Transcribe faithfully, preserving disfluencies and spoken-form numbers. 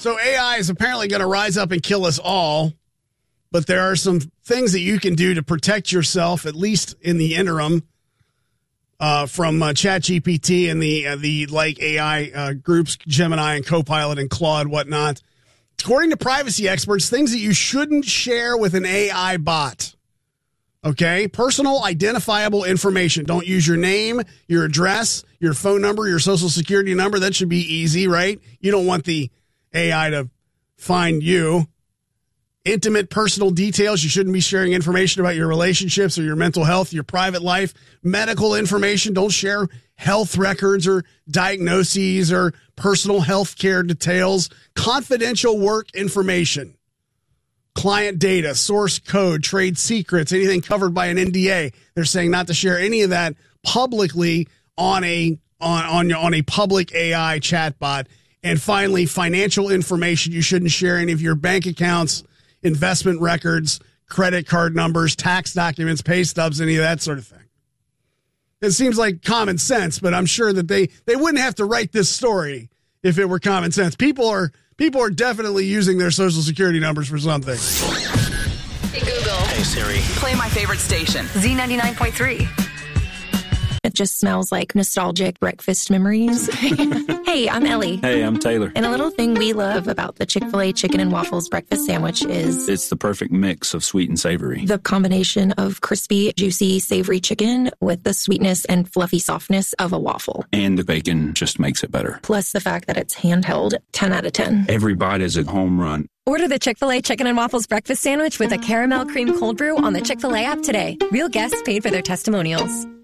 So A I is apparently going to rise up and kill us all, but there are some things that you can do to protect yourself, at least in the interim, uh, from uh, ChatGPT and the uh, the like A I uh, groups, Gemini and Copilot and Claude, whatnot. According to privacy experts, things that you shouldn't share with an A I bot. Okay? Personal identifiable information. Don't use your name, your address, your phone number, your social security number. That should be easy, right? You don't want the A I to find you. Intimate personal details. You shouldn't be sharing information about your relationships or your mental health, your private life, medical information. Don't share health records or diagnoses or personal health care details. Confidential work information, client data, source code, trade secrets, anything covered by an N D A. They're saying not to share any of that publicly on a on on, on a public A I chatbot. And finally, financial information. You shouldn't share any of your bank accounts, investment records, credit card numbers, tax documents, pay stubs, any of that sort of thing. It seems like common sense, but I'm sure that they, they wouldn't have to write this story if it were common sense. People are people are definitely using their social security numbers for something. Hey, Google. Hey, Siri. Play my favorite station, Z ninety-nine point three. It just smells like nostalgic breakfast memories. Hey, I'm Ellie. Hey, I'm Taylor. And a little thing we love about the Chick-fil-A chicken and waffles breakfast sandwich is It's the perfect mix of sweet and savory. the combination of crispy, juicy, savory chicken with the sweetness and fluffy softness of a waffle. And the bacon just makes it better. Plus the fact that it's handheld, ten out of ten. Every bite is a home run. Order the Chick-fil-A Chicken and Waffles Breakfast Sandwich with a caramel cream cold brew on the Chick-fil-A app today. Real guests paid for their testimonials.